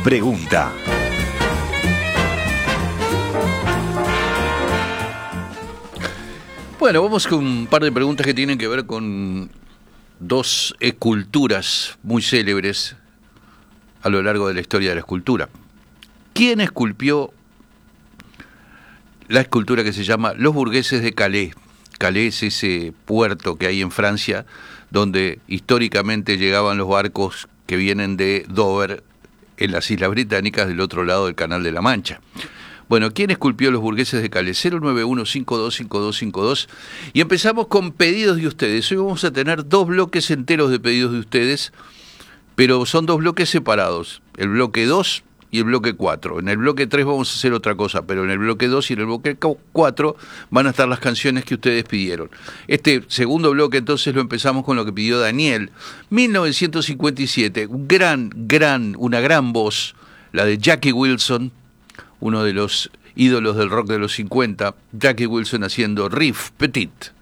pregunta. Bueno, vamos con un par de preguntas que tienen que ver con dos esculturas muy célebres a lo largo de la historia de la escultura. ¿Quién esculpió la escultura que se llama Los Burgueses de Calais? Calais es ese puerto que hay en Francia donde históricamente llegaban los barcos que vienen de Dover en las Islas Británicas del otro lado del Canal de la Mancha. Bueno, ¿quién esculpió Los Burgueses de Calais? 091525252. Y empezamos con pedidos de ustedes. Hoy vamos a tener 2 bloques enteros de pedidos de ustedes, pero son 2 bloques separados. El bloque 2 y el bloque 4. En el bloque 3 vamos a hacer otra cosa, pero en el bloque 2 y en el bloque 4 van a estar las canciones que ustedes pidieron. Este segundo bloque entonces lo empezamos con lo que pidió Daniel. 1957, una gran voz, la de Jackie Wilson, uno de los ídolos del rock de los 50, Jackie Wilson haciendo Riff Petit.